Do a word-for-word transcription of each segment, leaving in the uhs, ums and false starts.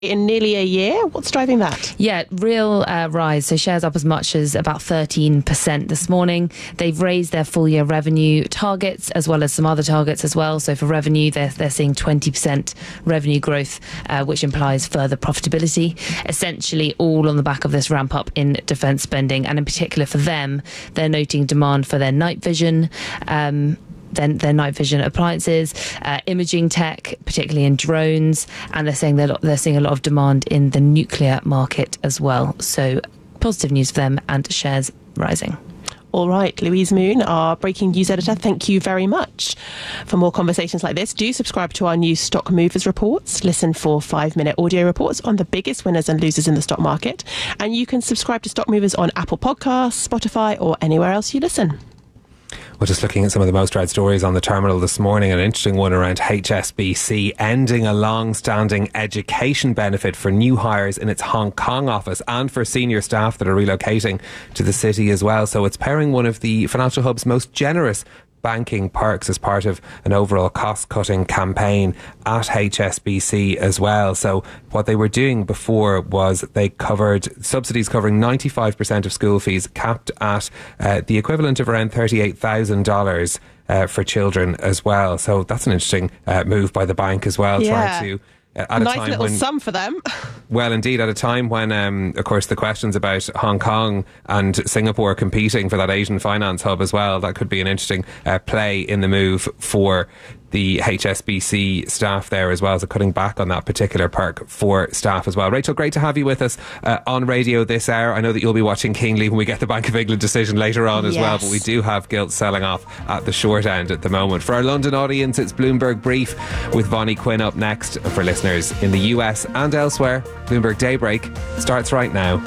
in nearly a year. What's driving that? Yeah, real uh, rise. So shares up as much as about thirteen percent this morning. They've raised their full year revenue targets as well as some other targets as well. So for revenue, they're, they're seeing twenty percent revenue growth, uh, which implies further profitability. Essentially all on the back of this ramp up in defence spending. And in particular for them, they're noting demand for their night vision, um, Their, their night vision appliances, uh, imaging tech, particularly in drones, and they're saying they're, they're seeing a lot of demand in the nuclear market as well. So positive news for them and shares rising. All right, Louise Moon, our breaking news editor, thank you very much. For more conversations like this, do subscribe to our new Stock Movers reports. Listen for five-minute audio reports on the biggest winners and losers in the stock market. And you can subscribe to Stock Movers on Apple Podcasts, Spotify, or anywhere else you listen. Well, just looking at some of the most read stories on the terminal this morning, an interesting one around H S B C ending a long-standing education benefit for new hires in its Hong Kong office and for senior staff that are relocating to the city as well. So it's pairing one of the financial hub's most generous banking perks as part of an overall cost-cutting campaign at H S B C as well. So what they were doing before was they covered subsidies covering ninety-five percent of school fees, capped at uh, the equivalent of around thirty-eight thousand dollars uh, for children as well. So that's an interesting uh, move by the bank as well, yeah. trying to Uh, at nice a time little when, sum for them. Well, indeed, at a time when, um, of course, the questions about Hong Kong and Singapore competing for that Asian finance hub as well, that could be an interesting uh, play in the move for the H S B C staff there as well, so cutting back on that particular perk for staff as well. Rachel, great to have you with us uh, on radio this hour. I know that you'll be watching keenly when we get the Bank of England decision later on as yes. well, but we do have gilts selling off at the short end at the moment. For our London audience, it's Bloomberg Brief with Vonnie Quinn up next. For listeners in the U S and elsewhere, Bloomberg Daybreak starts right now.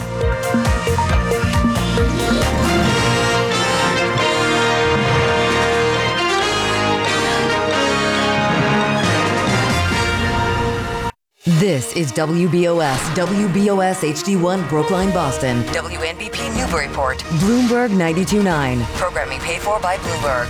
This is W B O S, W B O S H D one Brookline, Boston. W N B P Newburyport. Bloomberg ninety-two point nine. Programming paid for by Bloomberg.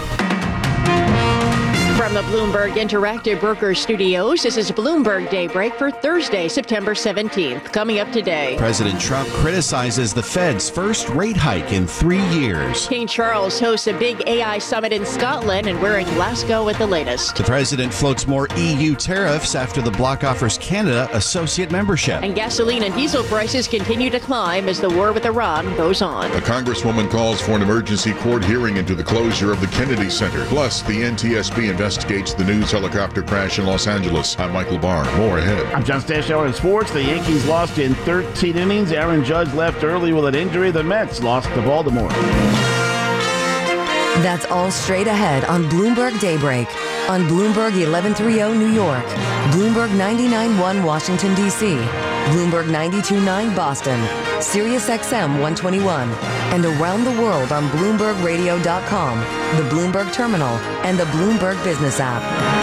From the Bloomberg Interactive Brokers Studios, this is Bloomberg Daybreak for Thursday, September seventeenth. Coming up today, President Trump criticizes the Fed's first rate hike in three years. King Charles hosts a big A I summit in Scotland, and we're in Glasgow with the latest. The president floats more E U tariffs after the bloc offers Canada associate membership. And gasoline and diesel prices continue to climb as the war with Iran goes on. A congresswoman calls for an emergency court hearing into the closure of the Kennedy Center. Plus, the N T S B investigates the news helicopter crash in Los Angeles. I'm Michael Barr. More ahead. I'm John Stashower in sports. The Yankees lost in thirteen innings. Aaron Judge left early with an injury. The Mets lost to Baltimore. That's all straight ahead on Bloomberg Daybreak. On Bloomberg eleven thirty New York, Bloomberg ninety-nine point one Washington, D C, Bloomberg ninety-two point nine Boston, Sirius X M one twenty-one, and around the world on Bloomberg Radio dot com, the Bloomberg Terminal, and the Bloomberg Business app.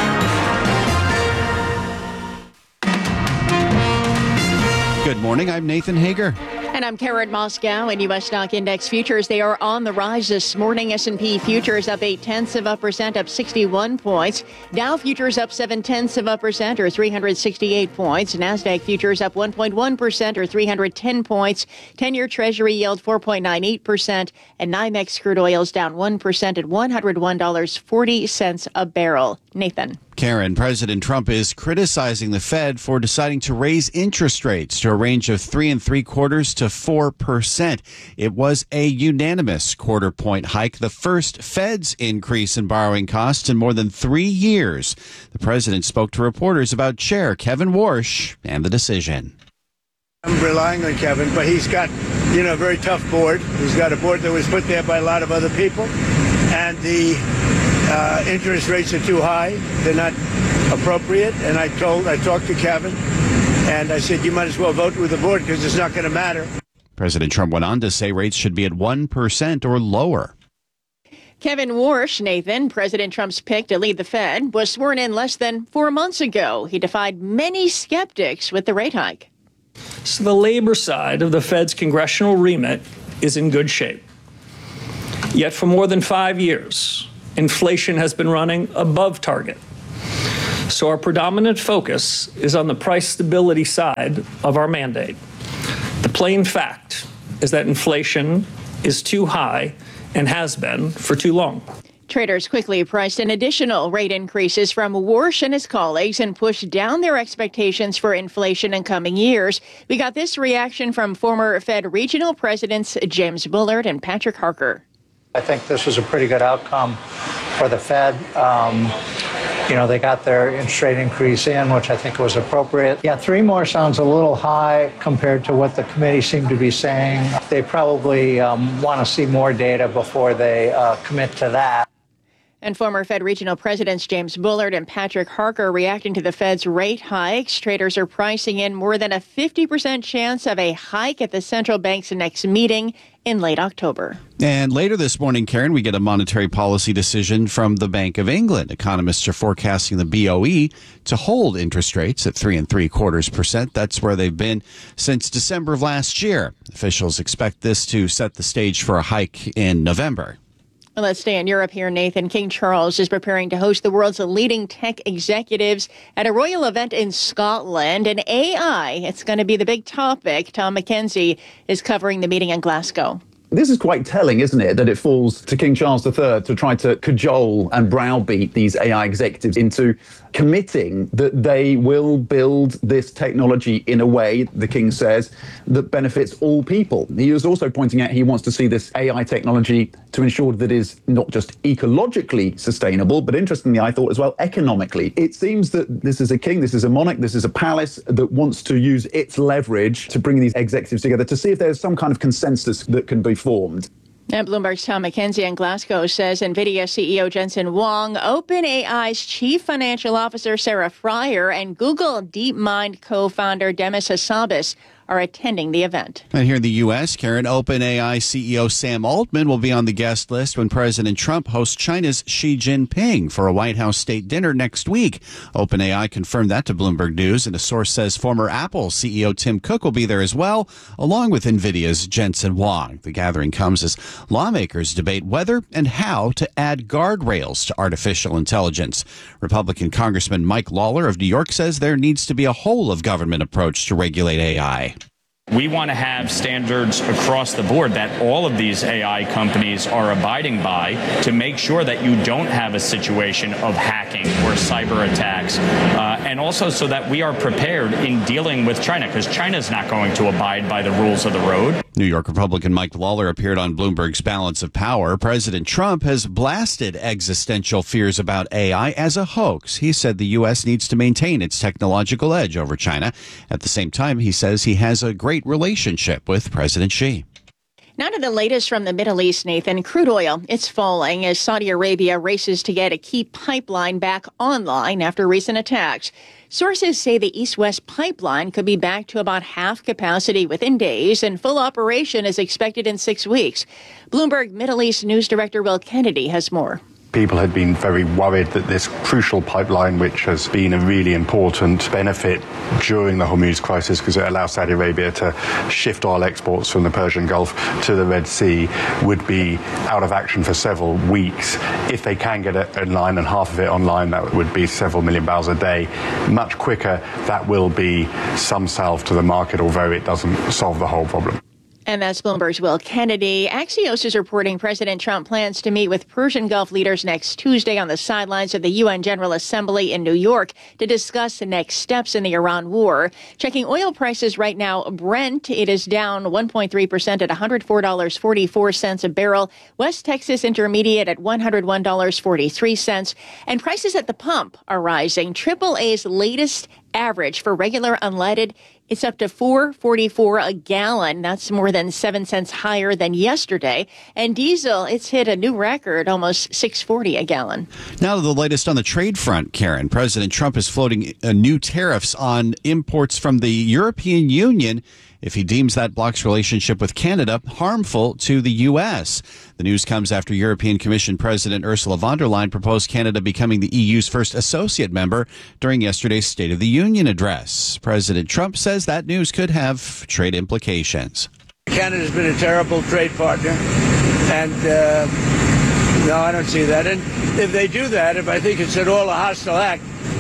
Good morning, I'm Nathan Hager. And I'm Karen Moscow. In U S stock index futures, they are on the rise this morning. S and P futures up eight tenths of a percent, up sixty-one points. Dow futures up seven tenths of a percent, or three hundred sixty-eight points. Nasdaq futures up one point one percent, or three hundred ten points. ten-year Treasury yield four point nine eight percent, and NYMEX crude oil is down one percent at one hundred one dollars and forty cents a barrel. Nathan. Karen, President Trump is criticizing the Fed for deciding to raise interest rates to a range of three and three quarters to four percent. It was a unanimous quarter point hike, the first Fed's increase in borrowing costs in more than three years. The president spoke to reporters about Chair Kevin Warsh and the decision. I'm relying on Kevin, but he's got, you know, a very tough board. He's got a board that was put there by a lot of other people, and the uh, interest rates are too high. They're not appropriate. And I told, I talked to Kevin, and I said, you might as well vote with the board because it's not going to matter. President Trump went on to say rates should be at one percent or lower. Kevin Warsh, Nathan, President Trump's pick to lead the Fed, was sworn in less than four months ago. He defied many skeptics with the rate hike. So the labor side of the Fed's congressional remit is in good shape. Yet for more than five years, inflation has been running above target. So our predominant focus is on the price stability side of our mandate. The plain fact is that inflation is too high and has been for too long. Traders quickly priced in additional rate increases from Warsh and his colleagues and pushed down their expectations for inflation in coming years. We got this reaction from former Fed regional presidents James Bullard and Patrick Harker. I think this was a pretty good outcome for the Fed. Um, you know, they got their interest rate increase in, which I think was appropriate. Yeah, three more sounds a little high compared to what the committee seemed to be saying. They probably um, want to see more data before they uh, commit to that. And former Fed regional presidents James Bullard and Patrick Harker reacting to the Fed's rate hikes. Traders are pricing in more than a fifty percent chance of a hike at the central bank's next meeting in late October. And later this morning, Karen, we get a monetary policy decision from the Bank of England. Economists are forecasting the B O E to hold interest rates at three and three quarters percent. That's where they've been since December of last year. Officials expect this to set the stage for a hike in November. Well, let's stay in Europe here, Nathan. King Charles is preparing to host the world's leading tech executives at a royal event in Scotland. And A I, it's going to be the big topic. Tom McKenzie is covering the meeting in Glasgow. This is quite telling, isn't it, that it falls to King Charles the Third to try to cajole and browbeat these A I executives into committing that they will build this technology in a way, the King says, that benefits all people. He was also pointing out he wants to see this A I technology to ensure that it is not just ecologically sustainable, but interestingly, I thought as well, economically. It seems that this is a king, this is a monarch, this is a palace that wants to use its leverage to bring these executives together to see if there's some kind of consensus that can be formed. And Bloomberg's Tom McKenzie in Glasgow says NVIDIA C E O Jensen Huang, OpenAI's chief financial officer Sarah Friar, and Google DeepMind co-founder Demis Hassabis are attending the event. And here in the U S, Karen, OpenAI C E O Sam Altman will be on the guest list when President Trump hosts China's Xi Jinping for a White House state dinner next week. OpenAI confirmed that to Bloomberg News, and a source says former Apple C E O Tim Cook will be there as well, along with NVIDIA's Jensen Huang. The gathering comes as lawmakers debate whether and how to add guardrails to artificial intelligence. Republican Congressman Mike Lawler of New York says there needs to be a whole-of-government approach to regulate A I. We want to have standards across the board that all of these A I companies are abiding by to make sure that you don't have a situation of hacking or cyber attacks, uh, and also so that we are prepared in dealing with China, because China's not going to abide by the rules of the road. New York Republican Mike Lawler appeared on Bloomberg's Balance of Power. President Trump has blasted existential fears about A I as a hoax. He said the U S needs to maintain its technological edge over China. At the same time, he says he has a great relationship with President Xi. Now to the latest from the Middle East, Nathan. Crude oil, it's falling as Saudi Arabia races to get a key pipeline back online after recent attacks. Sources say the East-West pipeline could be back to about half capacity within days, and full operation is expected in six weeks. Bloomberg Middle East News Director Will Kennedy has more. People had been very worried that this crucial pipeline, which has been a really important benefit during the Hormuz crisis because it allows Saudi Arabia to shift oil exports from the Persian Gulf to the Red Sea, would be out of action for several weeks. If they can get it online and half of it online, that would be several million barrels a day. Much quicker, that will be some salve to the market, although it doesn't solve the whole problem. And that's Bloomberg's Will Kennedy. Axios is reporting President Trump plans to meet with Persian Gulf leaders next Tuesday on the sidelines of the U N General Assembly in New York to discuss the next steps in the Iran war. Checking oil prices right now, Brent, it is down one point three percent at one hundred four dollars and forty-four cents a barrel. West Texas Intermediate at one hundred one dollars and forty-three cents. And prices at the pump are rising. Triple A's latest average for regular unleaded, it's up to four forty-four a gallon. That's more than seven cents higher than yesterday. And diesel, it's hit a new record, almost six forty a gallon. Now to the latest on the trade front, Karen. President Trump is floating uh, new tariffs on imports from the European Union if he deems that bloc's relationship with Canada harmful to the U S. The news comes after European Commission President Ursula von der Leyen proposed Canada becoming the E U's first associate member during yesterday's State of the Union address. President Trump says that news could have trade implications. Canada's been a terrible trade partner, and uh, no, I don't see that. And if they do that, if I think it's at all a hostile act,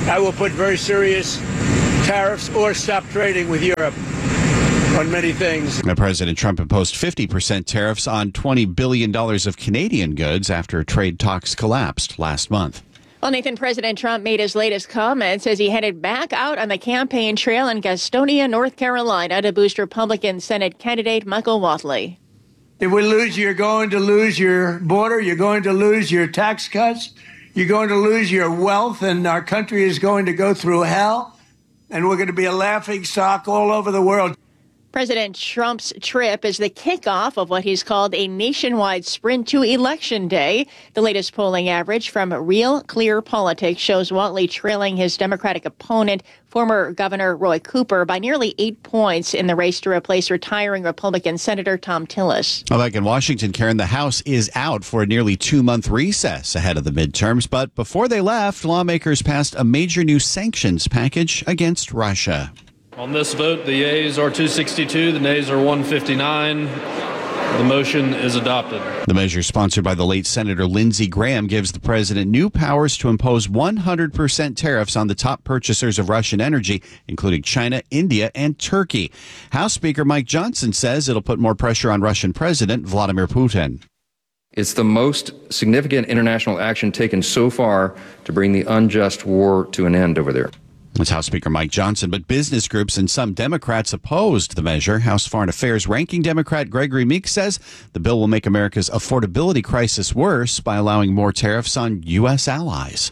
I will put very serious tariffs or stop trading with Europe on many things. Now, President Trump imposed fifty percent tariffs on twenty billion dollars of Canadian goods after trade talks collapsed last month. Well, Nathan, President Trump made his latest comments as he headed back out on the campaign trail in Gastonia, North Carolina, to boost Republican Senate candidate Michael Whatley. If we lose, you're going to lose your border. You're going to lose your tax cuts. You're going to lose your wealth, and our country is going to go through hell. And we're going to be a laughing stock all over the world. President Trump's trip is the kickoff of what he's called a nationwide sprint to Election Day. The latest polling average from Real Clear Politics shows Whatley trailing his Democratic opponent, former Governor Roy Cooper, by nearly eight points in the race to replace retiring Republican Senator Thom Tillis. Well, back in Washington, Karen, the House is out for a nearly two-month recess ahead of the midterms. But before they left, lawmakers passed a major new sanctions package against Russia. On this vote, the yeas are two sixty-two, the nays are one fifty-nine. The motion is adopted. The measure, sponsored by the late Senator Lindsey Graham, gives the president new powers to impose one hundred percent tariffs on the top purchasers of Russian energy, including China, India, and Turkey. House Speaker Mike Johnson says it'll put more pressure on Russian President Vladimir Putin. It's the most significant international action taken so far to bring the unjust war to an end over there. That's House Speaker Mike Johnson, but business groups and some Democrats opposed the measure. House Foreign Affairs ranking Democrat Gregory Meeks says the bill will make America's affordability crisis worse by allowing more tariffs on U S allies.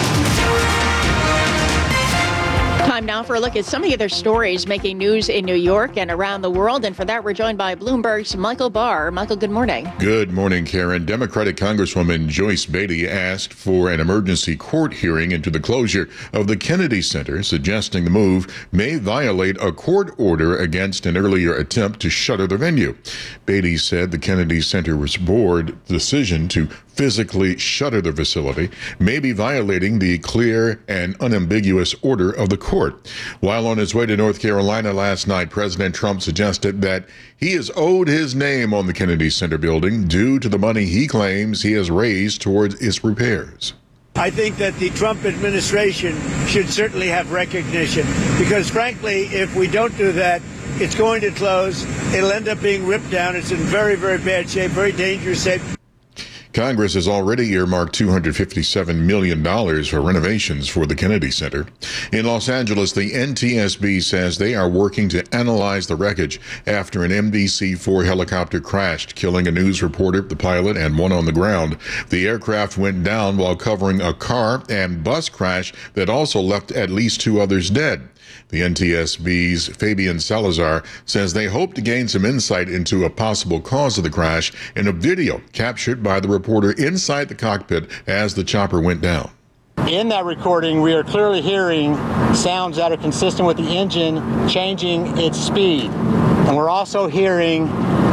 Time now for a look at some of the other stories making news in New York and around the world. And for that, we're joined by Bloomberg's Michael Barr. Michael, good morning. Good morning, Karen. Democratic Congresswoman Joyce Beatty asked for an emergency court hearing into the closure of the Kennedy Center, suggesting the move may violate a court order against an earlier attempt to shutter the venue. Beatty said the Kennedy Center's board decision to physically shutter the facility may be violating the clear and unambiguous order of the court. While on his way to North Carolina last night, President Trump suggested that he is owed his name on the Kennedy Center building due to the money he claims he has raised towards its repairs. I think that the Trump administration should certainly have recognition because, frankly, if we don't do that, it's going to close. It'll end up being ripped down. It's in very, very bad shape, very dangerous shape. Congress has already earmarked two hundred fifty-seven million dollars for renovations for the Kennedy Center. In Los Angeles, the N T S B says they are working to analyze the wreckage after an M D C four helicopter crashed, killing a news reporter, the pilot, and one on the ground. The aircraft went down while covering a car and bus crash that also left at least two others dead. The N T S B's Fabian Salazar says they hope to gain some insight into a possible cause of the crash in a video captured by the reporter inside the cockpit as the chopper went down. In that recording, we are clearly hearing sounds that are consistent with the engine changing its speed. And we're also hearing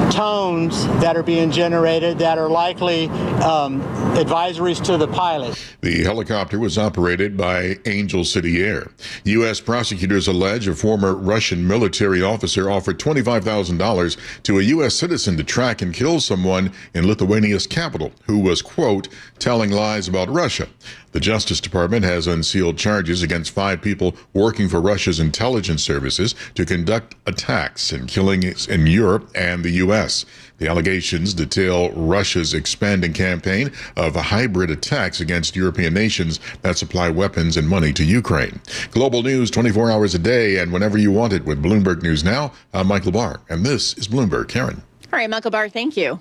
tones that are being generated that are likely um, advisories to the pilot. The helicopter was operated by Angel City Air. U S prosecutors allege a former Russian military officer offered twenty-five thousand dollars to a U S citizen to track and kill someone in Lithuania's capital who was, quote, telling lies about Russia. The Justice Department has unsealed charges against five people working for Russia's intelligence services to conduct attacks and killings in Europe and the U S. The allegations detail Russia's expanding campaign of hybrid attacks against European nations that supply weapons and money to Ukraine. Global news twenty-four hours a day and whenever you want it with Bloomberg News Now. I'm Michael Barr, and this is Bloomberg. Karen. All right, Michael Barr, thank you.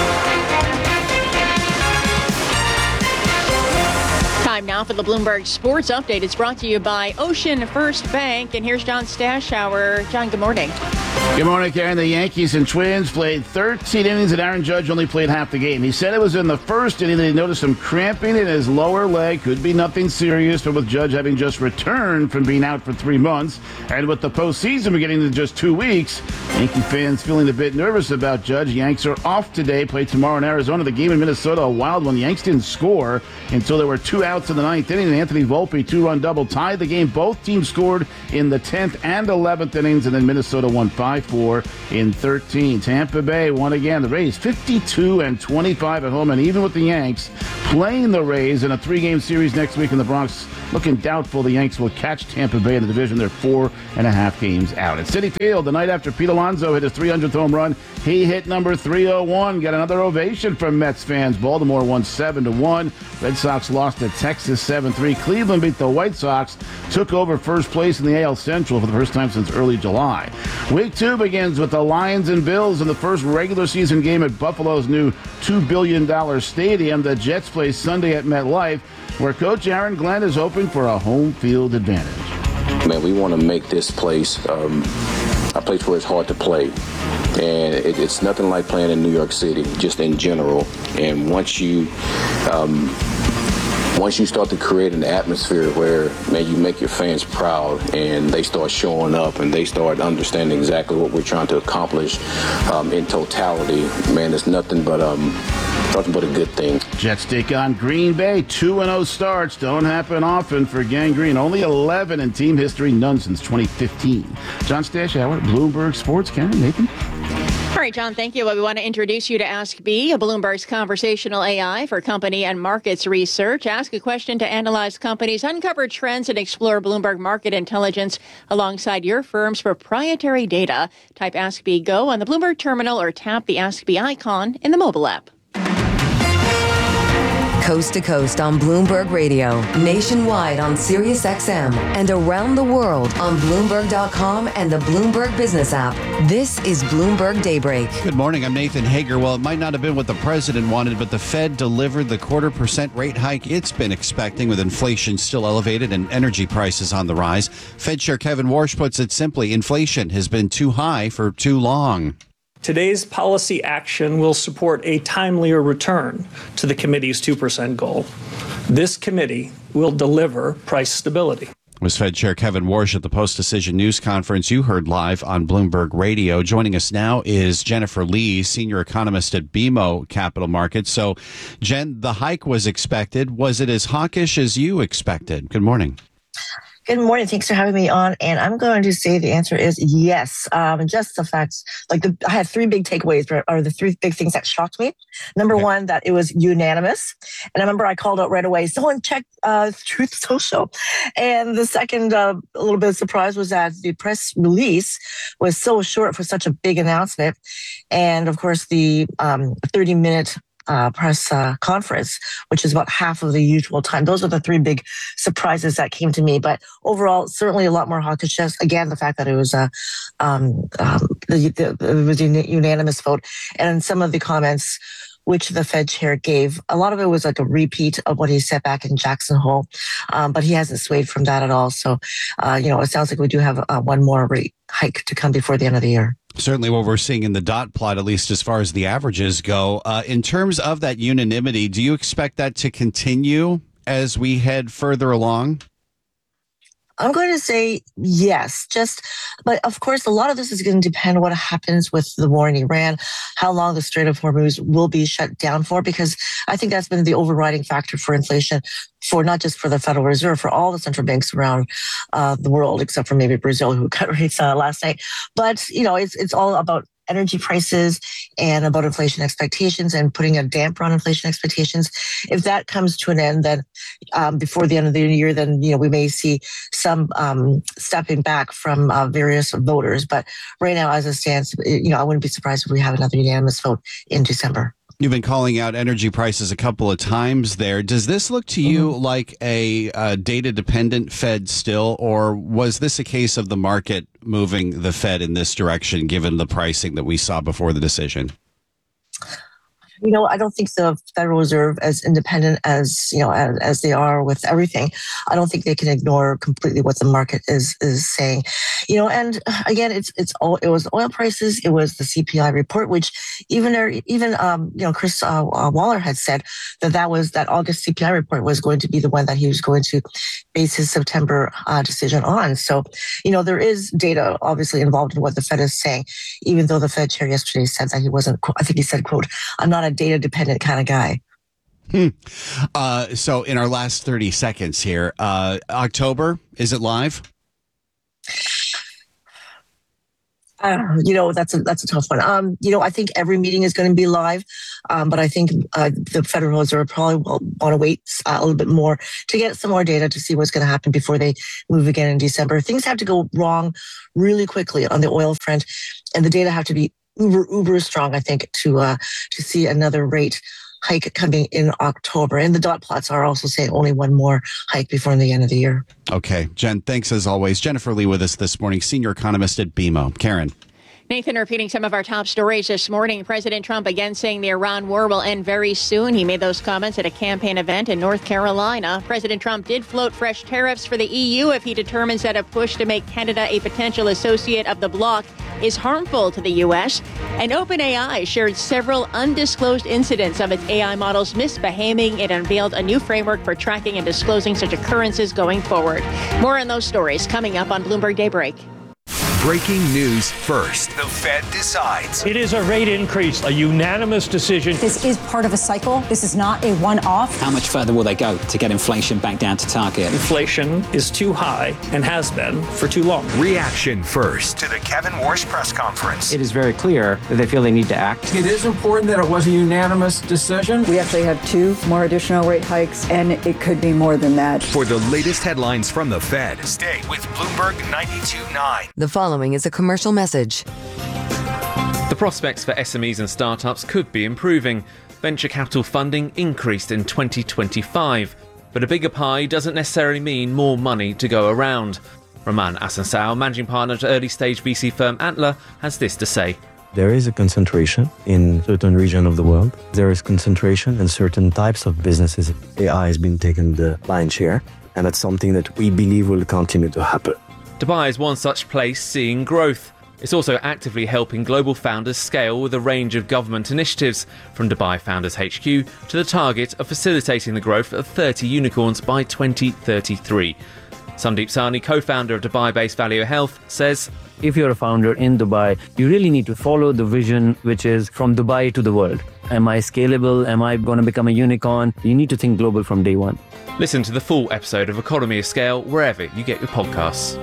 Time now for the Bloomberg Sports Update. It's brought to you by Ocean First Bank. And here's John Stashower. John, good morning. Good morning, Karen. The Yankees and Twins played thirteen innings, and Aaron Judge only played half the game. He said it was in the first inning that he noticed some cramping in his lower leg. Could be nothing serious, but with Judge having just returned from being out for three months, and with the postseason beginning in just two weeks, Yankee fans feeling a bit nervous about Judge. Yanks are off today, play tomorrow in Arizona. The game in Minnesota, a wild one. The Yanks didn't score until there were two outs in the ninth inning. Anthony Volpe, two-run double, tied the game. Both teams scored in the tenth and eleventh innings, and then Minnesota won five four in thirteen. Tampa Bay won again. The Rays fifty-two and twenty-five at home, and even with the Yanks playing the Rays in a three-game series next week in the Bronx. Looking doubtful the Yanks will catch Tampa Bay in the division. They're four and a half games out. At Citi Field, the night after Pete Alonso hit his three hundredth home run, he hit number three oh one. Got another ovation from Mets fans. Baltimore won seven to one. Red Sox lost to Texas seven three. Cleveland beat the White Sox, took over first place in the A L Central for the first time since early July. Week two begins with the Lions and Bills in the first regular season game at Buffalo's new two billion dollars stadium. The Jets play Sunday at MetLife, where Coach Aaron Glenn is hoping for a home field advantage. Man, we want to make this place um, a place where it's hard to play. And it, it's nothing like playing in New York City, just in general. And once you um, once you start to create an atmosphere where, man, you make your fans proud and they start showing up and they start understanding exactly what we're trying to accomplish um, in totality, man, it's nothing but um, nothing but a good thing. Jets take on Green Bay. two and oh starts don't happen often for Gang Green. Only eleven in team history, none since twenty fifteen. John Stashauer, Bloomberg Sports. Karen, Nathan? All right, John, thank you. Well, we want to introduce you to Ask B, Bloomberg's conversational A I for company and markets research. Ask a question to analyze companies, uncover trends, and explore Bloomberg market intelligence alongside your firm's proprietary data. Type Ask B Go on the Bloomberg terminal or tap the Ask B icon in the mobile app. Coast to coast on Bloomberg Radio, nationwide on Sirius X M, and around the world on Bloomberg dot com and the Bloomberg Business app. This is Bloomberg Daybreak. Good morning. I'm Nathan Hager. Well, it might not have been what the president wanted, but the Fed delivered the quarter percent rate hike it's been expecting, with inflation still elevated and energy prices on the rise. Fed Chair Kevin Warsh puts it simply: inflation has been too high for too long. Today's policy action will support a timelier return to the committee's two percent goal. This committee will deliver price stability. It was Fed Chair Kevin Warsh at the post-decision news conference you heard live on Bloomberg Radio. Joining us now is Jennifer Lee, senior economist at B M O Capital Markets. So, Jen, the hike was expected. Was it as hawkish as you expected? Good morning. Good morning. Thanks for having me on. And I'm going to say the answer is yes. Um, just the facts, like the, I had three big takeaways, or the three big things that shocked me. Number okay. one, that it was unanimous. And I remember I called out right away, someone check uh, Truth Social. And the second uh, a little bit of surprise was that the press release was so short for such a big announcement. And of course, the um, thirty minute Uh, press uh, conference, which is about half of the usual time. Those are the three big surprises that came to me. But overall, certainly a lot more hawkish. Again, the fact that it was a um, um, the, the, it was a unanimous vote, and some of the comments which the Fed chair gave, a lot of it was like a repeat of what he said back in Jackson Hole, um, but he hasn't swayed from that at all. So, uh, you know, it sounds like we do have uh, one more rate hike to come before the end of the year. Certainly what we're seeing in the dot plot, at least as far as the averages go. Uh, in terms of that unanimity, do you expect that to continue as we head further along? I'm going to say yes, just, but of course, a lot of this is going to depend on what happens with the war in Iran, how long the Strait of Hormuz will be shut down for, because I think that's been the overriding factor for inflation, for not just for the Federal Reserve, for all the central banks around uh, the world, except for maybe Brazil, who cut rates uh, last night. But, you know, it's it's all about energy prices and about inflation expectations and putting a damper on inflation expectations. If that comes to an end, then um, before the end of the year, then, you know, we may see some um, stepping back from uh, various voters. But right now, as it stands, you know, I wouldn't be surprised if we have another unanimous vote in December. You've been calling out energy prices a couple of times there. Does this look to you mm-hmm. like a, a data-dependent Fed still, or was this a case of the market moving the Fed in this direction, given the pricing that we saw before the decision? You know, I don't think the Federal Reserve, as independent as, you know, as, as they are with everything, I don't think they can ignore completely what the market is is saying. You know, and again, it's it's all it was oil prices, it was the C P I report, which even there, even um, you know, Chris uh, uh, Waller had said that that was that August C P I report was going to be the one that he was going to base his September uh, decision on. So, you know, there is data obviously involved in what the Fed is saying, even though the Fed chair yesterday said that he wasn't. I think he said, "quote I'm not a data-dependent kind of guy." Hmm. Uh, so in our last thirty seconds here, uh, October, is it live? Uh, you know, that's a that's a tough one. Um, you know, I think every meeting is going to be live, um, but I think uh, the Federal Reserve probably will want to wait uh, a little bit more to get some more data to see what's going to happen before they move again in December. Things have to go wrong really quickly on the oil front, and the data have to be uber uber strong, I think, to uh, to see another rate hike coming in October. And the dot plots are also saying only one more hike before the end of the year. Okay, Jen, thanks as always. Jennifer Lee with us this morning, senior economist at B M O. Karen. Nathan, repeating some of our top stories this morning. President Trump again saying the Iran war will end very soon. He made those comments at a campaign event in North Carolina. President Trump did float fresh tariffs for the E U if he determines that a push to make Canada a potential associate of the bloc is harmful to the U S. And OpenAI shared several undisclosed incidents of its A I models misbehaving. It unveiled a new framework for tracking and disclosing such occurrences going forward. More on those stories coming up on Bloomberg Daybreak. Breaking news first. The Fed decides. It is a rate increase, a unanimous decision. This is part of a cycle. This is not a one-off. How much further will they go to get inflation back down to target? Inflation is too high and has been for too long. Reaction first to the Kevin Warsh press conference. It is very clear that they feel they need to act. It is important that it was a unanimous decision. We actually have two more additional rate hikes, and it could be more than that. For the latest headlines from the Fed, stay with Bloomberg ninety-two point nine. The following is a commercial message. The prospects for S M Es and startups could be improving. Venture capital funding increased in twenty twenty-five, but a bigger pie doesn't necessarily mean more money to go around. Roman Asansao, managing partner at early-stage V C firm Antler, has this to say. There is a concentration in certain regions of the world. There is concentration in certain types of businesses. A I has been taking the lion's share, and that's something that we believe will continue to happen. Dubai is one such place seeing growth. It's also actively helping global founders scale with a range of government initiatives, from Dubai Founders H Q to the target of facilitating the growth of thirty unicorns by twenty thirty-three. Sandeep Sahni, co-founder of Dubai-based Value Health, says, if you're a founder in Dubai, you really need to follow the vision, which is from Dubai to the world. Am I scalable? Am I going to become a unicorn? You need to think global from day one. Listen to the full episode of Economy of Scale wherever you get your podcasts.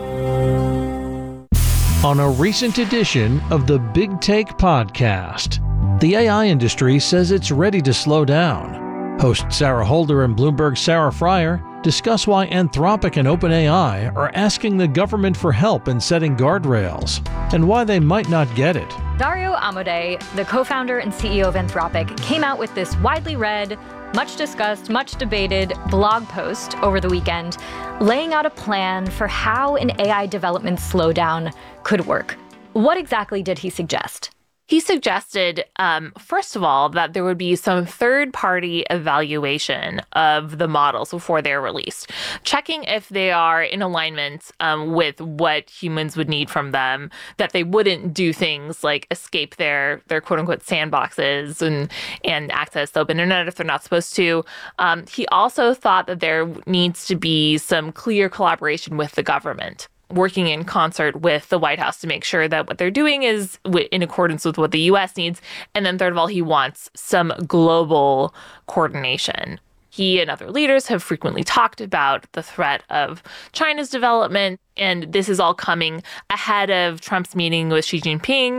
On a recent edition of the Big Take podcast, the A I industry says it's ready to slow down. Host Sarah Holder and Bloomberg's Sarah Fryer discuss why Anthropic and OpenAI are asking the government for help in setting guardrails, and why they might not get it. Dario Amodei, the co-founder and C E O of Anthropic, came out with this widely read, much discussed, much debated blog post over the weekend, laying out a plan for how an A I development slowdown could work. What exactly did he suggest? He suggested, um, first of all, that there would be some third-party evaluation of the models before they're released, checking if they are in alignment um, with what humans would need from them, that they wouldn't do things like escape their their quote-unquote sandboxes and, and access the open internet if they're not supposed to. Um, he also thought that there needs to be some clear collaboration with the government, working in concert with the White House to make sure that what they're doing is in accordance with what the U S needs. And then third of all, he wants some global coordination. He and other leaders have frequently talked about the threat of China's development, and this is all coming ahead of Trump's meeting with Xi Jinping.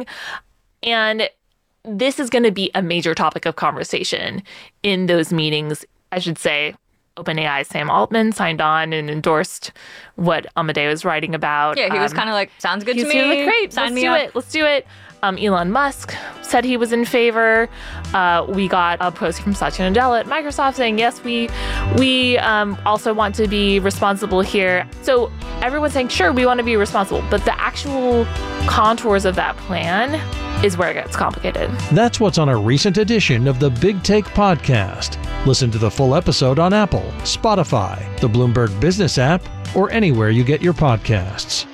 And this is going to be a major topic of conversation in those meetings. I should say, OpenAI's Sam Altman signed on and endorsed what Amodei was writing about. Yeah, he was Um, kind of like, sounds good he to was me. like, great, Sign let's me do up. it. Let's do it. Um, Elon Musk said he was in favor. Uh, we got a post from Satya Nadella at Microsoft saying, yes, we we um, also want to be responsible here. So everyone's saying, sure, we want to be responsible. But the actual contours of that plan is where it gets complicated. That's what's on a recent edition of the Big Take podcast. Listen to the full episode on Apple, Spotify, the Bloomberg Business app, or anywhere you get your podcasts.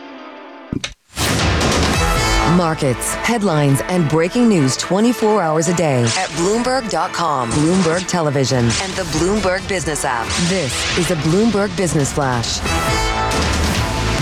Markets, headlines, and breaking news twenty-four hours a day at Bloomberg dot com, Bloomberg Television, and the Bloomberg Business app. This is a Bloomberg Business Flash. And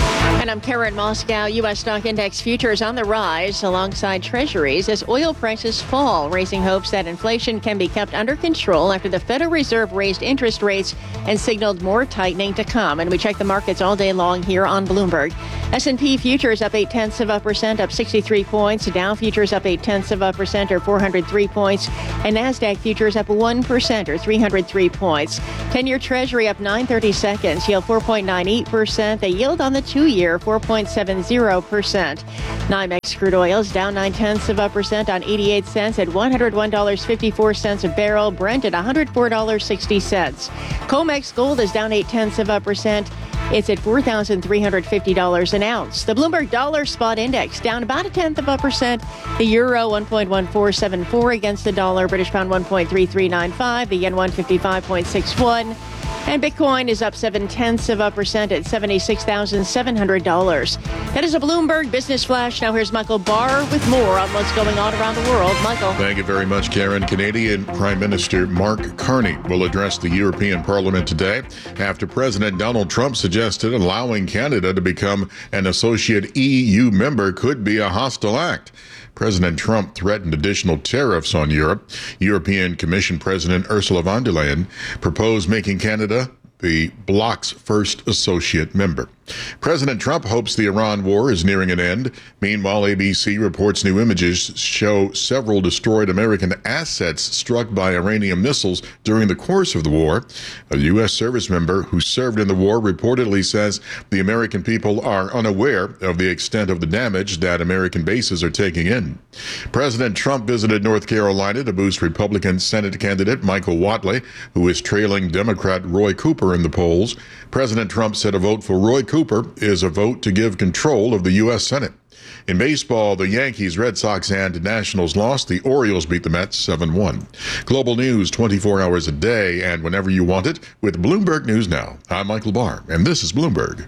And I'm Karen Moscow. U S stock index futures on the rise alongside treasuries as oil prices fall, raising hopes that inflation can be kept under control after the Federal Reserve raised interest rates and signaled more tightening to come. And we check the markets all day long here on Bloomberg. S and P futures up eight tenths of a percent, up sixty-three points. Dow futures up eight tenths of a percent, or four hundred three points. And NASDAQ futures up one percent, or three hundred three points. ten-year Treasury up nine thirty-seconds, yield four point nine eight percent. The yield on the two-year, four point seven zero percent. NYMEX crude oils down nine tenths of a percent on eighty-eight cents at one hundred one dollars and fifty-four cents a barrel. Brent at one hundred four dollars and sixty cents. COMEX gold is down eight tenths of a percent. It's at four thousand three hundred fifty dollars an ounce. The Bloomberg Dollar Spot Index down about a tenth of a percent. The euro one point one four seven four against the dollar. British pound one point three three nine five. The yen one fifty-five point six one. And Bitcoin is up seven tenths of a percent at seventy-six thousand seven hundred dollars. That is a Bloomberg Business Flash. Now here's Michael Barr with more on what's going on around the world. Michael. Thank you very much, Karen. Canadian Prime Minister Mark Carney will address the European Parliament today after President Donald Trump suggested allowing Canada to become an associate E U member could be a hostile act. President Trump threatened additional tariffs on Europe. European Commission President Ursula von der Leyen proposed making Canada the bloc's first associate member. President Trump hopes the Iran war is nearing an end. Meanwhile, A B C reports new images show several destroyed American assets struck by Iranian missiles during the course of the war. A U S service member who served in the war reportedly says the American people are unaware of the extent of the damage that American bases are taking in. President Trump visited North Carolina to boost Republican Senate candidate Michael Whatley, who is trailing Democrat Roy Cooper in the polls. President Trump said a vote for Roy Cooper is a vote to give control of the U S Senate. In baseball, the Yankees, Red Sox, and Nationals lost. The Orioles beat the Mets seven one. Global news twenty-four hours a day and whenever you want it with Bloomberg News Now. I'm Michael Barr, and this is Bloomberg.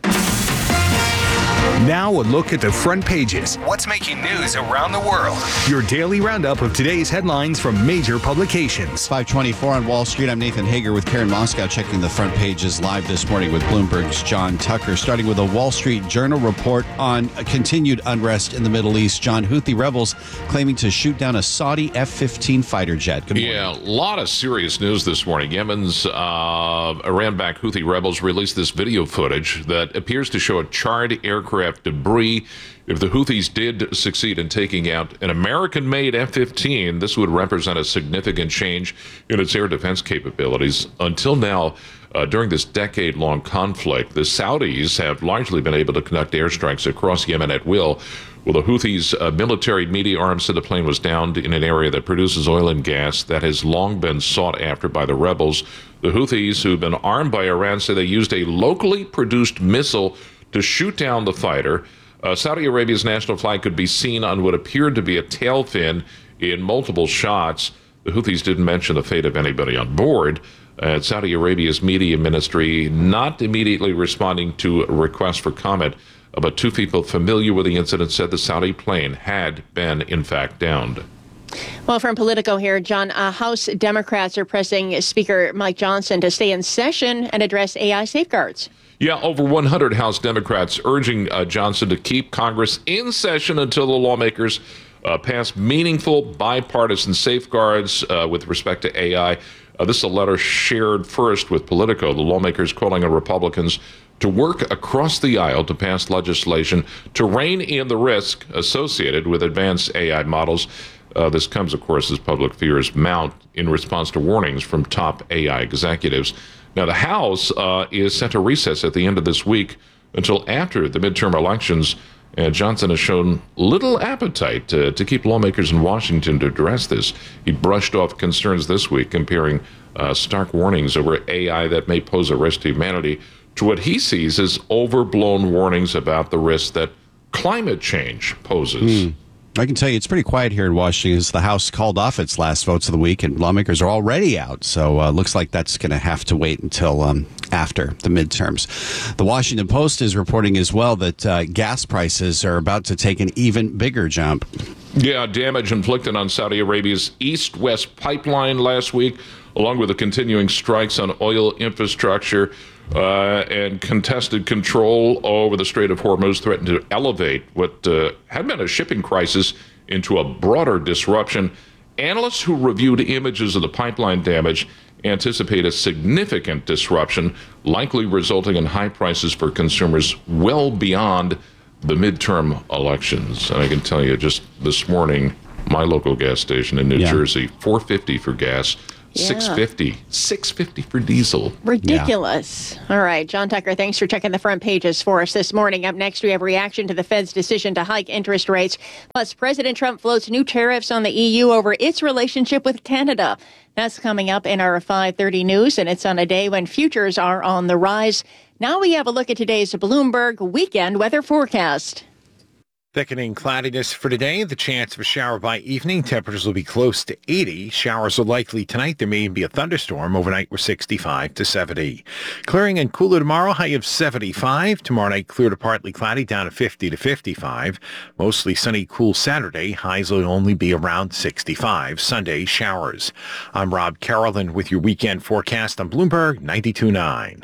Now a look at the front pages. What's making news around the world? Your daily roundup of today's headlines from major publications. five twenty-four on Wall Street. I'm Nathan Hager with Karen Moscow checking the front pages live this morning with Bloomberg's John Tucker. Starting with a Wall Street Journal report on continued unrest in the Middle East. John, Houthi rebels claiming to shoot down a Saudi F fifteen fighter jet. Good morning. Yeah, a lot of serious news this morning. Yemen's uh, Iran-backed Houthi rebels released this video footage that appears to show a charred aircraft debris. If the Houthis did succeed in taking out an American-made F fifteen, this would represent a significant change in its air defense capabilities. Until now, uh, during this decade-long conflict, the Saudis have largely been able to conduct airstrikes across Yemen at will. Well, the Houthis' uh, military media arm said the plane was downed in an area that produces oil and gas that has long been sought after by the rebels. The Houthis, who've been armed by Iran, say they used a locally produced missile to shoot down the fighter. Uh, Saudi Arabia's national flag could be seen on what appeared to be a tail fin in multiple shots. The Houthis didn't mention the fate of anybody on board. Uh, Saudi Arabia's media ministry not immediately responding to a request for comment, uh, but two people familiar with the incident said the Saudi plane had been, in fact, downed. Well, from Politico here, John, uh, House Democrats are pressing Speaker Mike Johnson to stay in session and address A I safeguards. Yeah, over one hundred House Democrats urging uh, Johnson to keep Congress in session until the lawmakers uh, pass meaningful bipartisan safeguards uh, with respect to A I. Uh, this is a letter shared first with Politico, the lawmakers calling on Republicans to work across the aisle to pass legislation to rein in the risk associated with advanced A I models. Uh, this comes, of course, as public fears mount in response to warnings from top A I executives. Now, the House uh, is set to recess at the end of this week until after the midterm elections, and Johnson has shown little appetite to, to keep lawmakers in Washington to address this. He brushed off concerns this week, comparing uh, stark warnings over A I that may pose a risk to humanity to what he sees as overblown warnings about the risk that climate change poses. Mm. I can tell you it's pretty quiet here in Washington as the House called off its last votes of the week and lawmakers are already out. So uh, looks like that's going to have to wait until um, after the midterms. The Washington Post is reporting as well that uh, gas prices are about to take an even bigger jump. Yeah, damage inflicted on Saudi Arabia's east-west pipeline last week, along with the continuing strikes on oil infrastructure uh, and contested control over the Strait of Hormuz threatened to elevate what uh, had been a shipping crisis into a broader disruption. Analysts who reviewed images of the pipeline damage anticipate a significant disruption, likely resulting in high prices for consumers well beyond the midterm elections. And I can tell you, just this morning, my local gas station in New Yeah. Jersey, four fifty for gas, Yeah. six fifty, six fifty for diesel. Ridiculous. All right, John Tucker, thanks for checking the front pages for us this morning. Up next, we have reaction to the Fed's decision to hike interest rates. Plus, President Trump floats new tariffs on the E U over its relationship with Canada. That's coming up in our five thirty news, and it's on a day when futures are on the rise. Now we have a look at today's Bloomberg weekend weather forecast. Thickening cloudiness for today. The chance of a shower by evening. Temperatures will be close to eighty. Showers are likely tonight. There may even be a thunderstorm. Overnight, we're sixty-five to seventy. Clearing and cooler tomorrow. High of seventy-five. Tomorrow night, clear to partly cloudy. Down to fifty to fifty-five. Mostly sunny, cool Saturday. Highs will only be around sixty-five. Sunday, showers. I'm Rob Carrollton with your weekend forecast on Bloomberg ninety-two point nine.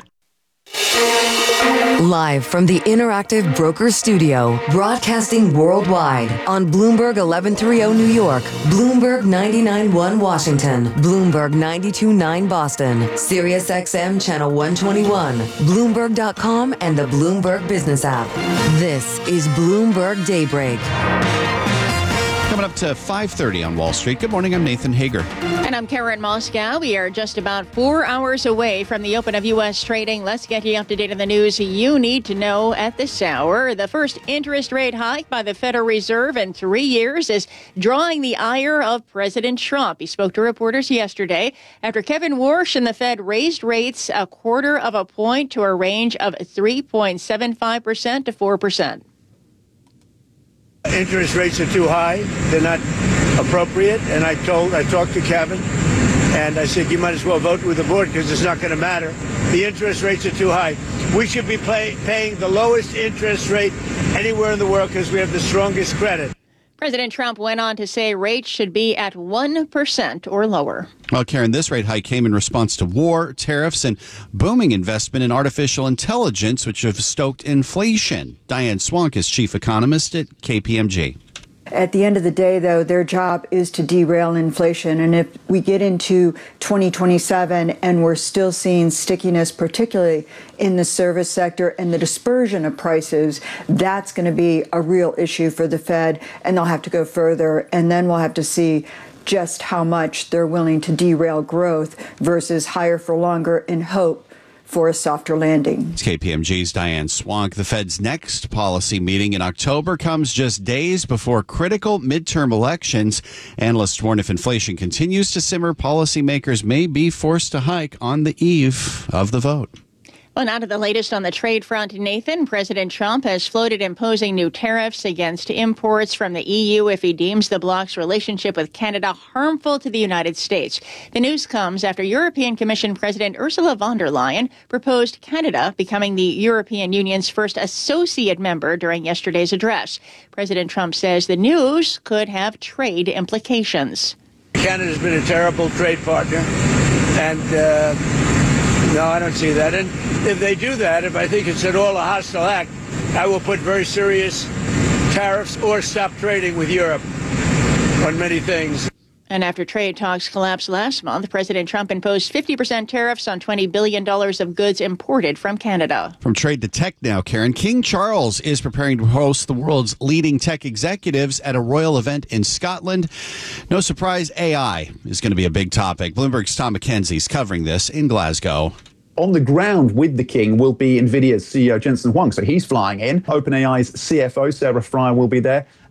Live from the Interactive Brokers Studio, broadcasting worldwide on Bloomberg eleven thirty New York, Bloomberg ninety-nine point one Washington, Bloomberg ninety-two point nine Boston, Sirius X M Channel one twenty-one, Bloomberg dot com, and the Bloomberg Business app. This is Bloomberg Daybreak. Coming up to five thirty on Wall Street. Good morning, I'm Nathan Hager. And I'm Karen Moscow. We are just about four hours away from the open of U S trading. Let's get you up to date on the news you need to know at this hour. The first interest rate hike by the Federal Reserve in three years is drawing the ire of President Trump. He spoke to reporters yesterday after Kevin Warsh and the Fed raised rates a quarter of a point to a range of three point seven five percent to four percent. Interest rates are too high. They're not appropriate. And I told, I talked to Kevin, and I said, you might as well vote with the board because it's not going to matter. The interest rates are too high. We should be pay, paying the lowest interest rate anywhere in the world because we have the strongest credit. President Trump went on to say rates should be at one percent or lower. Well, Karen, this rate hike came in response to war, tariffs, and booming investment in artificial intelligence, which have stoked inflation. Diane Swank is chief economist at K P M G. At the end of the day, though, their job is to derail inflation. And if we get into twenty twenty-seven and we're still seeing stickiness, particularly in the service sector and the dispersion of prices, that's going to be a real issue for the Fed. And they'll have to go further. And then we'll have to see just how much they're willing to derail growth versus higher for longer in hope for a softer landing. K P M G's Diane Swank. The Fed's next policy meeting in October comes just days before critical midterm elections. Analysts warn if inflation continues to simmer, policymakers may be forced to hike on the eve of the vote. Well, now to the latest on the trade front, Nathan. President Trump has floated imposing new tariffs against imports from the E U if he deems the bloc's relationship with Canada harmful to the United States. The news comes after European Commission President Ursula von der Leyen proposed Canada becoming the European Union's first associate member during yesterday's address. President Trump says the news could have trade implications. Canada's been a terrible trade partner, and uh, no, I don't see that. And if they do that, if I think it's at all a hostile act, I will put very serious tariffs or stop trading with Europe on many things. And after trade talks collapsed last month, President Trump imposed fifty percent tariffs on twenty billion dollars of goods imported from Canada. From trade to tech now, Karen. King Charles is preparing to host the world's leading tech executives at a royal event in Scotland. No surprise, A I is going to be a big topic. Bloomberg's Tom McKenzie's covering this in Glasgow. On the ground with the king will be NVIDIA's C E O, Jensen Huang. So he's flying in. OpenAI's C F O, Sarah Fryer, will be there.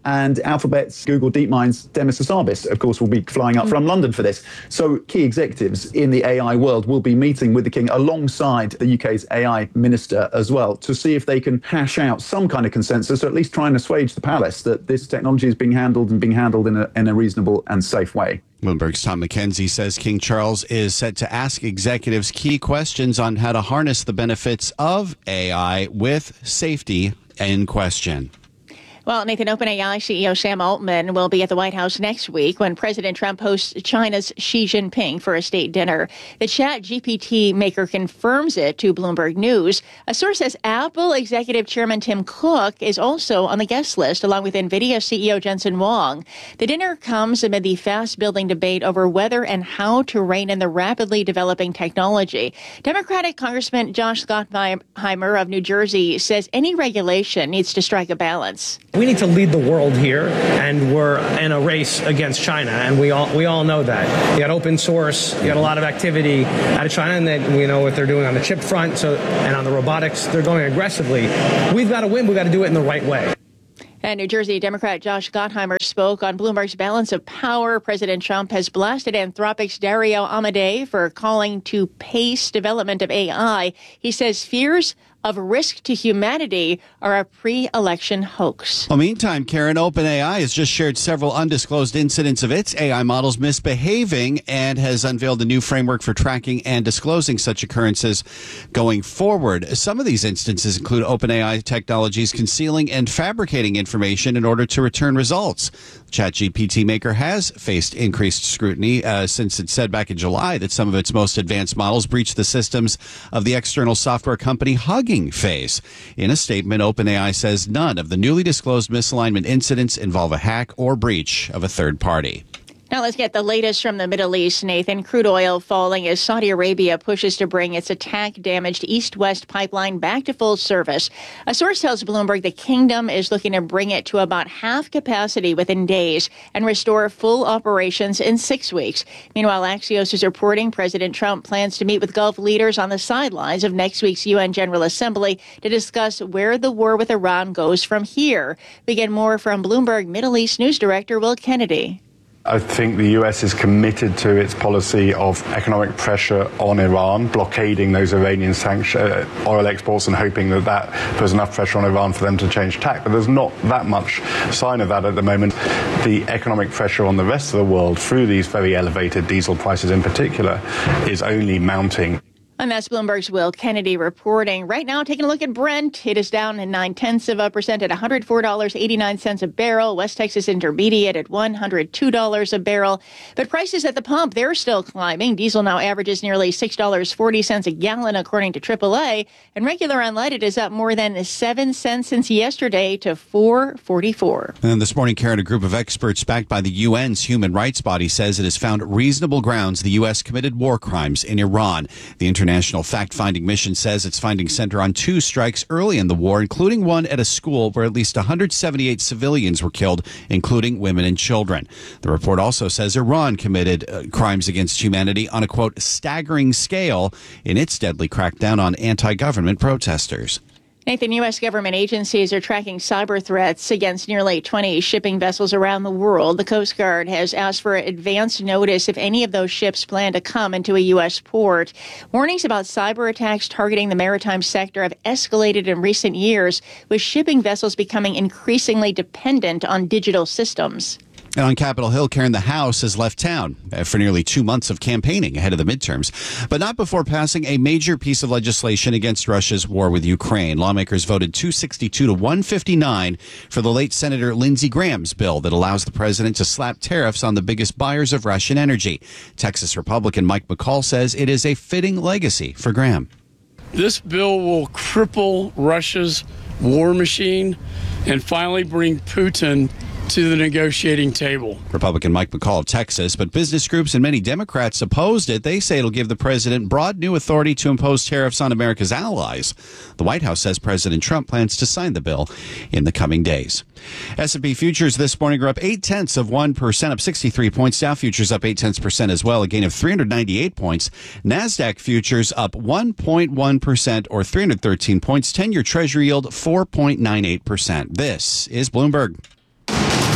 And Alphabet's Google DeepMind's Demis Hassabis, of course, will be flying up from London for this. So key executives in the A I world will be meeting with the king alongside the U K's A I minister as well to see if they can hash out some kind of consensus, or at least try and assuage the palace that this technology is being handled and being handled in a, in a reasonable and safe way. Bloomberg's Tom McKenzie says King Charles is set to ask executives key questions on how to harness the benefits of A I with safety in question. Well, Nathan, OpenAI C E O Sam Altman will be at the White House next week when President Trump hosts China's Xi Jinping for a state dinner. The Chat G P T maker confirms it to Bloomberg News. A source says Apple Executive Chairman Tim Cook is also on the guest list, along with NVIDIA C E O Jensen Huang. The dinner comes amid the fast-building debate over whether and how to rein in the rapidly developing technology. Democratic Congressman Josh Gottheimer of New Jersey says any regulation needs to strike a balance. We need to lead the world here, and we're in a race against China, and we all we all know that. You got open source, you got a lot of activity out of China, and then we know what they're doing on the chip front, so and on the robotics, they're going aggressively. We've got to win. We've got to do it in the right way. And New Jersey Democrat Josh Gottheimer spoke on Bloomberg's Balance of Power. President Trump has blasted Anthropic's Dario Amodei for calling to pace development of A I. He says fears of risk to humanity are a pre-election hoax. Well, meantime, Karen, OpenAI has just shared several undisclosed incidents of its A I models misbehaving and has unveiled a new framework for tracking and disclosing such occurrences going forward. Some of these instances include OpenAI technologies concealing and fabricating information in order to return results. ChatGPT maker has faced increased scrutiny uh, since it said back in July that some of its most advanced models breached the systems of the external software company Hugging Face. In a statement, OpenAI says none of the newly disclosed misalignment incidents involve a hack or breach of a third party. Now let's get the latest from the Middle East, Nathan. Crude oil falling as Saudi Arabia pushes to bring its attack-damaged East-West pipeline back to full service. A source tells Bloomberg the kingdom is looking to bring it to about half capacity within days and restore full operations in six weeks. Meanwhile, Axios is reporting President Trump plans to meet with Gulf leaders on the sidelines of next week's U N General Assembly to discuss where the war with Iran goes from here. We get more from Bloomberg Middle East News Director Will Kennedy. I think the U S is committed to its policy of economic pressure on Iran, blockading those Iranian sanction, uh, oil exports and hoping that that puts enough pressure on Iran for them to change tack. But there's not that much sign of that at the moment. The economic pressure on the rest of the world through these very elevated diesel prices in particular is only mounting. And that's Bloomberg's Will Kennedy reporting. Right now, taking a look at Brent. It is down in nine-tenths of a percent at one hundred four dollars and eighty-nine cents a barrel. West Texas Intermediate at one hundred two dollars a barrel. But prices at the pump, they're still climbing. Diesel now averages nearly six dollars and forty cents a gallon, according to triple A. And regular unleaded is up more than seven cents since yesterday to four dollars and forty-four cents. And this morning, Karen, a group of experts backed by the U N's human rights body says it has found reasonable grounds the U S committed war crimes in Iran. The International Fact-Finding Mission says its findings center on two strikes early in the war, including one at a school where at least one hundred seventy-eight civilians were killed, including women and children. The report also says Iran committed uh, crimes against humanity on a, quote, staggering scale in its deadly crackdown on anti-government protesters. Nathan, U S government agencies are tracking cyber threats against nearly twenty shipping vessels around the world. The Coast Guard has asked for advance notice if any of those ships plan to come into a U S port. Warnings about cyber attacks targeting the maritime sector have escalated in recent years, with shipping vessels becoming increasingly dependent on digital systems. And on Capitol Hill, Karen, the House has left town for nearly two months of campaigning ahead of the midterms, but not before passing a major piece of legislation against Russia's war with Ukraine. Lawmakers voted two sixty-two to one fifty-nine for the late Senator Lindsey Graham's bill that allows the president to slap tariffs on the biggest buyers of Russian energy. Texas Republican Mike McCall says it is a fitting legacy for Graham. This bill will cripple Russia's war machine and finally bring Putin to the negotiating table. Republican Mike McCall of Texas, but business groups and many Democrats opposed it. They say it'll give the president broad new authority to impose tariffs on America's allies. The White House says President Trump plans to sign the bill in the coming days. S and P futures this morning are up eight tenths of one percent, up sixty-three points. Dow futures up eight tenths percent as well, a gain of three hundred ninety-eight points. NASDAQ futures up one point one percent or three hundred thirteen points. ten-year Treasury yield four point nine eight percent. This is Bloomberg.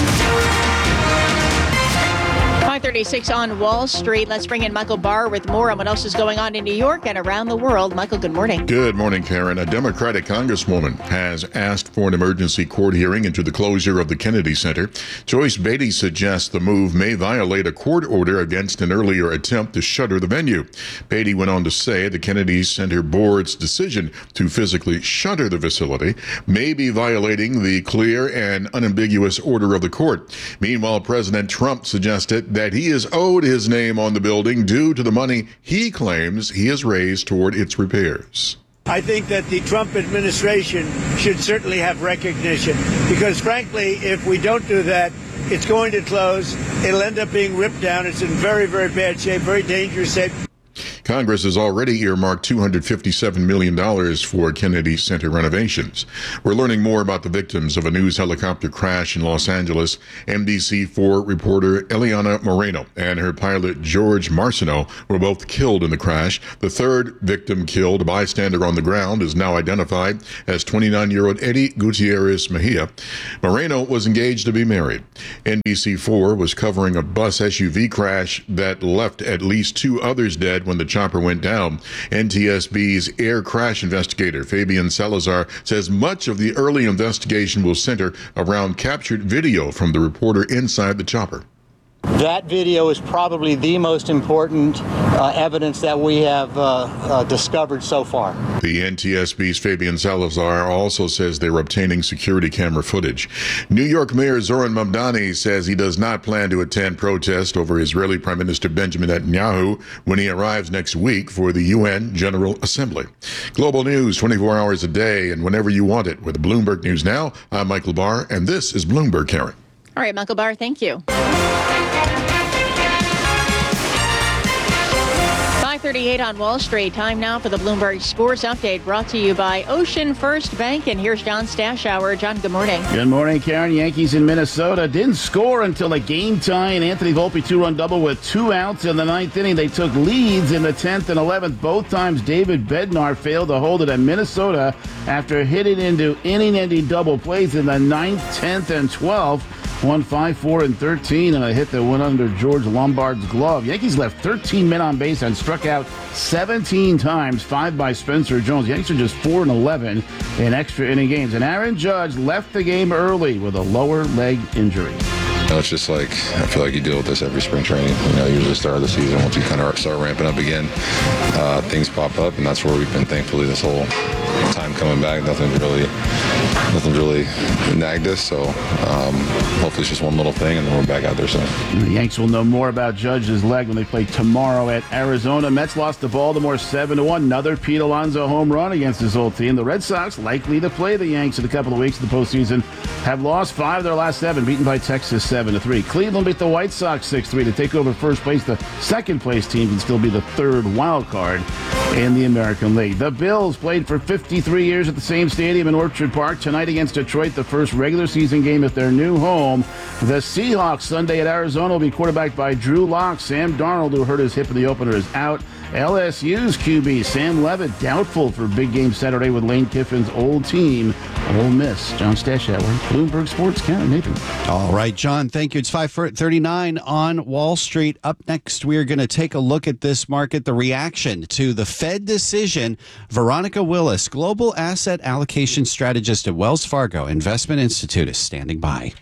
thirty-six on Wall Street. Let's bring in Michael Barr with more on what else is going on in New York and around the world. Michael, good morning. Good morning, Karen. A Democratic congresswoman has asked for an emergency court hearing into the closure of the Kennedy Center. Joyce Beatty suggests the move may violate a court order against an earlier attempt to shutter the venue. Beatty went on to say the Kennedy Center board's decision to physically shutter the facility may be violating the clear and unambiguous order of the court. Meanwhile, President Trump suggested that he is owed his name on the building due to the money he claims he has raised toward its repairs. I think that the Trump administration should certainly have recognition because, frankly, if we don't do that, it's going to close. It'll end up being ripped down. It's in very, very bad shape, very dangerous shape. Congress has already earmarked two hundred fifty-seven million dollars for Kennedy Center renovations. We're learning more about the victims of a news helicopter crash in Los Angeles. N B C four reporter Eliana Moreno and her pilot George Marciano were both killed in the crash. The third victim killed, a bystander on the ground, is now identified as twenty-nine-year-old Eddie Gutierrez Mejia. Moreno was engaged to be married. N B C four was covering a bus S U V crash that left at least two others dead when the chopper went down. N T S B's air crash investigator Fabian Salazar says much of the early investigation will center around captured video from the reporter inside the chopper. That video is probably the most important uh, evidence that we have uh, uh, discovered so far. The N T S B's Fabian Salazar also says they're obtaining security camera footage. New York Mayor Zoran Mamdani says he does not plan to attend protest over Israeli Prime Minister Benjamin Netanyahu when he arrives next week for the U N General Assembly. Global news twenty-four hours a day and whenever you want it with Bloomberg News Now. I'm Michael Barr, and this is Bloomberg, Karen. All right, Michael Barr, thank you. five thirty-eight on Wall Street. Time now for the Bloomberg Sports Update, brought to you by Ocean First Bank. And here's John Stashower. John, good morning. Good morning, Karen. Yankees in Minnesota didn't score until a game tie, and Anthony Volpe two-run double with two outs in the ninth inning. They took leads in the tenth and eleventh. Both times David Bednar failed to hold it at Minnesota after hitting into inning-ending double plays in the ninth, tenth, and twelfth. Won five, four, and thirteen, and a hit that went under George Lombard's glove. Yankees left thirteen men on base and struck out seventeen times, five by Spencer Jones. Yankees are just four and eleven in extra inning games. And Aaron Judge left the game early with a lower leg injury. You know, it's just like, I feel like you deal with this every spring training. You know, usually the start of the season, once you kind of start ramping up again, uh, things pop up, and that's where we've been, thankfully, this whole time coming back. Nothing's really, nothing's really nagged us, so um, hopefully it's just one little thing, and then we're back out there soon. The Yanks will know more about Judge's leg when they play tomorrow at Arizona. Mets lost to Baltimore seven to one. Another Pete Alonso home run against his old team. The Red Sox, likely to play the Yanks in a couple of weeks in the postseason, have lost five of their last seven, beaten by Texas seven to three. Cleveland beat the White Sox six three to take over first place. The second place team can still be the third wild card in the American League. The Bills played for fifty-three years at the same stadium in Orchard Park. Tonight against Detroit, the first regular season game at their new home. The Seahawks Sunday at Arizona will be quarterbacked by Drew Lock. Sam Darnold, who hurt his hip in the opener, is out. L S U's Q B Sam Levitt doubtful for big game Saturday with Lane Kiffin's old team, Ole Miss. John Stashower, Bloomberg Sports, Karen Nathan. All right, John, thank you. It's five thirty-nine on Wall Street. Up next, we are going to take a look at this market, the reaction to the Fed decision. Veronica Willis, Global Asset Allocation Strategist at Wells Fargo Investment Institute, is standing by.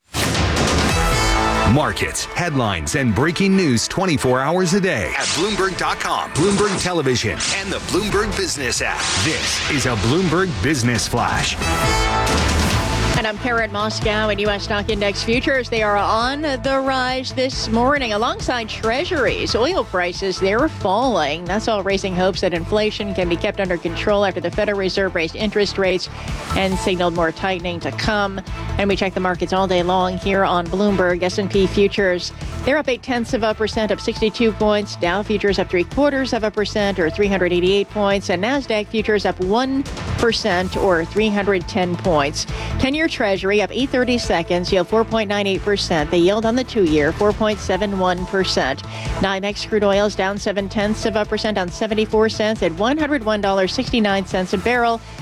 Markets, headlines, and breaking news twenty-four hours a day at Bloomberg dot com, Bloomberg Television, and the Bloomberg Business app. This is a Bloomberg Business Flash. And I'm Karen Moscow. In U S stock index futures, they are on the rise this morning alongside treasuries. Oil prices, they're falling. That's all raising hopes that inflation can be kept under control after the Federal Reserve raised interest rates and signaled more tightening to come. And we check the markets all day long here on Bloomberg. S and P futures, they're up eight tenths of a percent, up sixty-two points. Dow futures up three quarters of a percent, or three hundred eighty-eight points. And NASDAQ futures up one percent, or three hundred ten points. ten-year Treasury up eight thirty-seconds, yield four point nine eight percent. The yield on the two-year, four point seven one percent. NYMEX crude oil is down seven tenths of a percent, on seventy-four cents at one hundred one dollars and sixty-nine cents a barrel.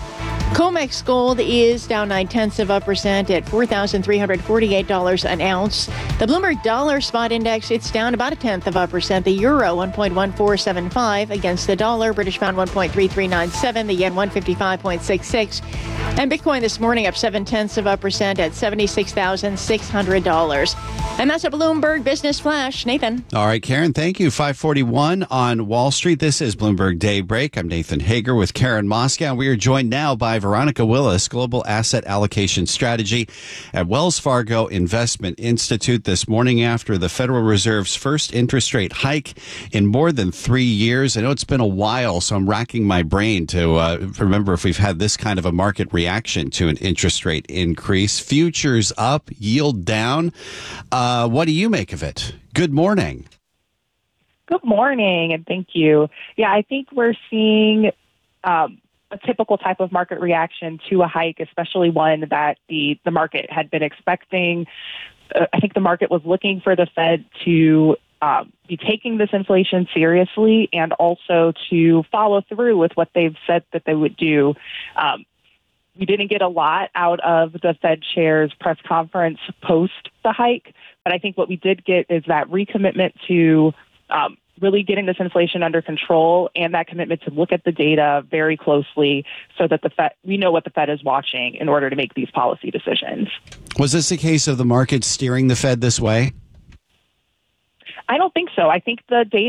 COMEX gold is down nine tenths of a percent at four thousand three hundred forty-eight dollars an ounce. The Bloomberg Dollar Spot Index, it's down about a tenth of a percent. The euro one point one four seven five against the dollar. British pound one point three three nine seven. The yen one fifty-five point six six. And Bitcoin this morning up seven tenths of a percent at seventy-six thousand six hundred dollars. And that's a Bloomberg Business Flash. Nathan. All right, Karen, thank you. five forty-one on Wall Street. This is Bloomberg Daybreak. I'm Nathan Hager with Karen Moscow. We are joined now by Veronica Willis, Global Asset Allocation Strategy at Wells Fargo Investment Institute, this morning after the Federal Reserve's first interest rate hike in more than three years. I know it's been a while, so I'm racking my brain to uh, remember if we've had this kind of a market reaction to an interest rate increase. Futures up, yield down. Uh, what do you make of it? Good morning. Good morning, and thank you. Yeah, I think we're seeing um, a typical type of market reaction to a hike, especially one that the, the market had been expecting. Uh, I think the market was looking for the Fed to um, be taking this inflation seriously and also to follow through with what they've said that they would do. Um, we didn't get a lot out of the Fed chair's press conference post the hike, but I think what we did get is that recommitment to um, really getting this inflation under control and that commitment to look at the data very closely so that the Fed, we know what the Fed is watching in order to make these policy decisions. Was this a case of the market steering the Fed this way? I don't think so. I think the data